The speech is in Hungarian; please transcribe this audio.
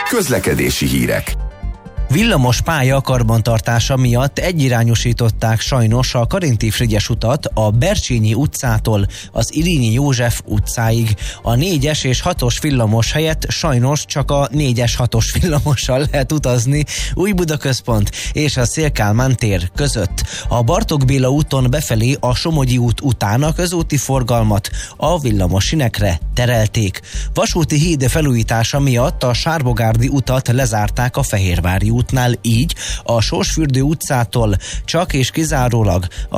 Közlekedési hírek. Villamos pálya karbantartása miatt egyirányosították sajnos a Karinti-Frigyes utat a Bercsényi utcától az Irínyi József utcáig. A 4-es és 6-os villamos helyett sajnos csak a 4-es 6-os villamossal lehet utazni Újbudaközpont és a Széll-Kálmán tér között. A Bartók Béla úton befelé a Somogyi út után a közúti forgalmat a villamos sinekre terelték. Vasúti híd felújítása miatt a Sárbogárdi utat lezárták a Fehérvári útnál, így a Sorsfürdő utcától csak és kizárólag a